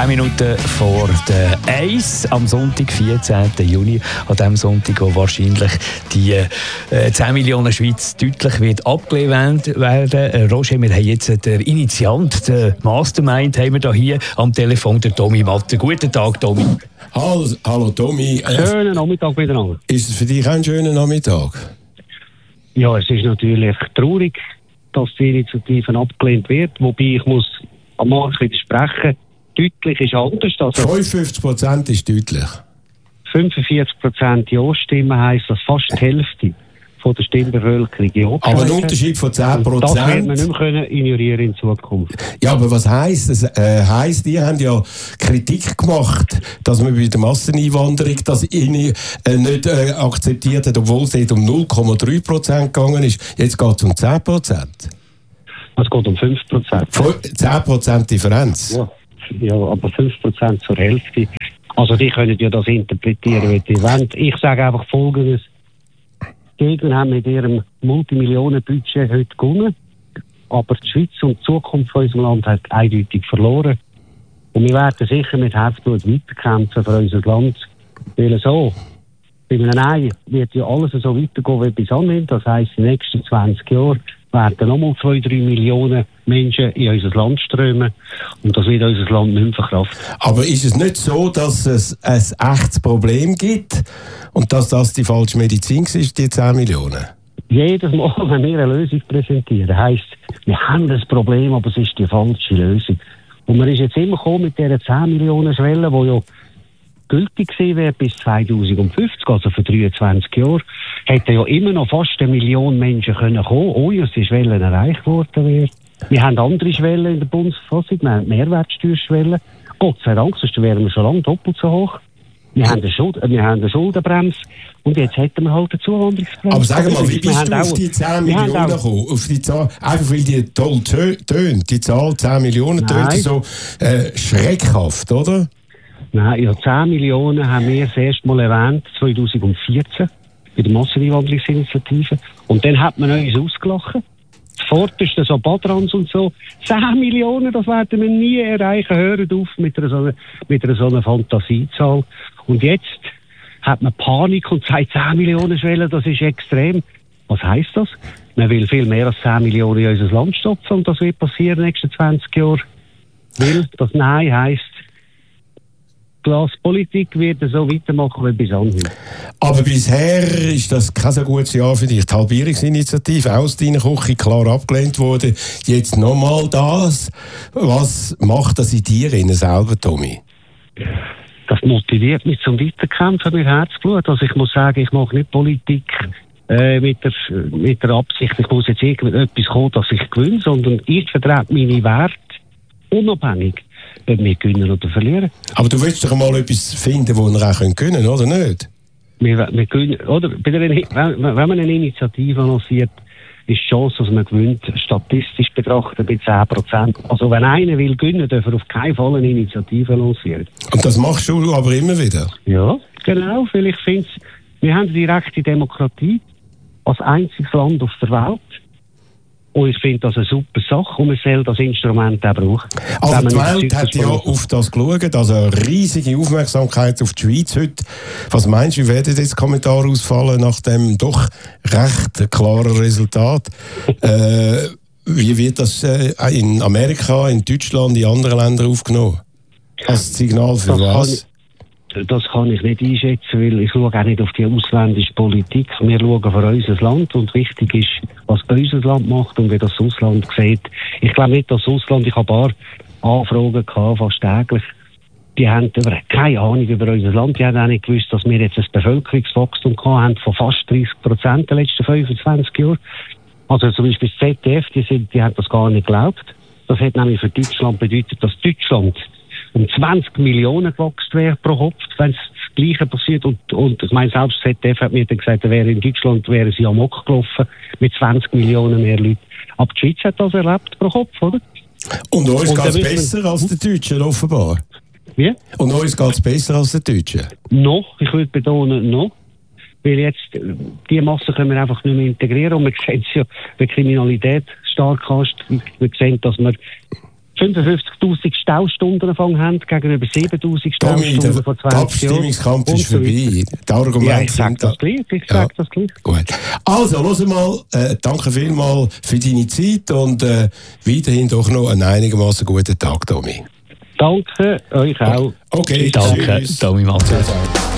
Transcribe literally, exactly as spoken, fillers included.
zehn Minuten vor der eins am Sonntag, vierzehnten Juni. An diesem Sonntag, wo wahrscheinlich die äh, zehn Millionen Schweiz deutlich wird abgelehnt werden. Äh, Roger, wir haben jetzt den Initiant, den Mastermind, haben wir hier am Telefon, der Tommy Matter. Guten Tag, Tommy. Hallo, hallo Tommy. Schönen Nachmittag miteinander. Ist es für dich ein schöner Nachmittag? Ja, es ist natürlich traurig, dass die Initiative abgelehnt wird. Wobei ich muss am Markt widersprechen. Deutlich ist anders. Also fünfundfünfzig Prozent ist deutlich. fünfundvierzig Prozent Ja-Stimmen heisst, dass fast die Hälfte von der Stimmbevölkerung Ja gesagt hat. Aber ein Unterschied von zehn Prozent. Das werden wir nicht mehr können ignorieren in Zukunft. Ja, aber was heisst das? Äh, heisst, die haben ja Kritik gemacht, dass man bei der Masseneinwanderung das ihnen äh, nicht äh, akzeptiert hat, obwohl es dort um null Komma drei Prozent gegangen ist. Jetzt geht es um zehn Prozent. Es geht um fünf Prozent. zehn Prozent Differenz? Ja. Ja, aber fünf Prozent zur Hälfte. Also die können ja das interpretieren, wie sie wollen. Ich sage einfach Folgendes. Die Gegner haben mit ihrem Multimillionen-Budget heute gewonnen, aber die Schweiz und die Zukunft von unserem Land hat eindeutig verloren. Und wir werden sicher mit Herzblut weiterkämpfen für unser Land. Weil so, bei einem Nein wird ja alles so weitergehen wie bis anhin. Das heisst, in den nächsten zwanzig Jahren werden nochmal zwei, drei Millionen Menschen in unser Land strömen. Und das wird unser Land nicht mehr verkraften. Aber ist es nicht so, dass es ein echtes Problem gibt und dass das die falsche Medizin ist, die zehn Millionen? Jedes Mal, wenn wir eine Lösung präsentieren, heisst, wir haben das Problem, aber es ist die falsche Lösung. Und man ist jetzt immer gekommen mit dieser zehn Millionen Schwelle, die ja gültig gewesen wäre bis zweitausendfünfzig, also für dreiundzwanzig Jahre, hätten ja immer noch fast eine Million Menschen können kommen, ohne dass die Schwelle erreicht worden wäre. Wir haben andere Schwellen in der Bundesverfassung, wir haben Mehrwertsteuerschwellen. Gott sei Dank, sonst wären wir schon lange doppelt so hoch. Wir haben eine, Schuld, wir haben eine Schuldenbremse und jetzt hätten wir halt eine Zuwanderungsbremse. Aber sag mal, wie bist du auf auch, die zehn Millionen gekommen? Auf die Zahl, einfach weil die toll tönt. Die Zahl zehn Millionen tönt so äh, schreckhaft, oder? Nein, ja, zehn Millionen haben wir das erste Mal erwähnt, zweitausendvierzehn, bei der Masseneinwanderungsinitiative. Und dann hat man uns ausgelachen. Vorderste, so Badrans und so. zehn Millionen, das werden wir nie erreichen. Hören auf mit einer so einer, mit einer so einer Fantasiezahl. Und jetzt hat man Panik und sagt, zehn Millionen Schwelle, das ist extrem. Was heisst das? Man will viel mehr als zehn Millionen in unser Land stopfen und das wird passieren in den nächsten zwanzig Jahren. Weil das Nein heisst, Glaspolitik wird so weitermachen wie bis anhin. Aber bisher ist das kein so gutes Jahr für dich. Die Halbierungsinitiative aus deiner Küche klar abgelehnt wurde. Jetzt nochmal das. Was macht das in dir innen selber, Tommy? Das motiviert mich zum Weiterkämpfen mit Herzblut. Also ich muss sagen, ich mache nicht Politik äh, mit, der, mit der Absicht, ich muss jetzt irgendetwas kommen, dass ich gewinne, sondern ich vertrete meine Werte unabhängig, ob wir gewinnen oder verlieren. Aber du willst doch mal etwas finden, wo wir auch gewinnen können, oder nicht? Wir, wir gewinnen, oder? Bei der, wenn, wenn man eine Initiative lanciert, ist die Chance, dass man gewinnt, statistisch betrachtet bei zehn Prozent. Also wenn einer will gewinnen, darf er auf keinen Fall eine Initiative lancieren. Und das machst du aber immer wieder? Ja, genau. Weil ich finde, wir haben eine direkte Demokratie als einziges Land auf der Welt. Und ich finde das eine super Sache und man soll das Instrument auch brauchen. Also die Welt hat ja auf das geschaut, also eine riesige Aufmerksamkeit auf die Schweiz heute. Was meinst du, wie werden jetzt Kommentare ausfallen nach dem doch recht klaren Resultat? äh, wie wird das äh, in Amerika, in Deutschland, in anderen Ländern aufgenommen? Als Signal für das was? Das kann ich nicht einschätzen, weil ich schaue auch nicht auf die ausländische Politik. Wir schauen für unser Land und wichtig ist, was unser Land macht und wie das Ausland sieht. Ich glaube nicht, dass das Ausland, ich habe ein paar Anfragen gehabt, fast täglich, die haben keine Ahnung über unser Land. Die haben auch nicht gewusst, dass wir jetzt ein Bevölkerungswachstum haben von fast dreißig Prozent in den letzten fünfundzwanzig Jahren. Also zum Beispiel das Z D F, die, sind, die haben das gar nicht geglaubt. Das hat nämlich für Deutschland bedeutet, dass Deutschland um zwanzig Millionen gewachsen wäre pro Kopf, wenn es das Gleiche passiert. Und, und ich meine, selbst das Z D F hat mir dann gesagt, wäre in Deutschland wären sie amok gelaufen mit zwanzig Millionen mehr Leuten. Aber die Schweiz hat das erlebt pro Kopf, oder? Und uns geht es besser als den Deutschen, offenbar. Wie? Und uns geht es besser als den Deutschen? Noch, ich würde betonen, noch. Weil jetzt, die Masse können wir einfach nicht mehr integrieren. Und wir sehen es ja, wenn Kriminalität stark hast, wir sehen, dass wir fünfundfünfzigtausend Staustunden angefangen haben, gegenüber siebentausend Tommy, Staustunden vor der zwanzig Jahren. Abstimmungskampf ist so vorbei. Die Argumente ja, ich sage sind das gleich. Ich Ja. sage das gleich. Gut. Also, los mal, äh, danke vielmals für deine Zeit und äh, weiterhin doch noch einen einigermaßen guten Tag, Tommy. Danke, euch auch. Okay, Danke, tschüss. Tommy Matze. Ciao, ciao.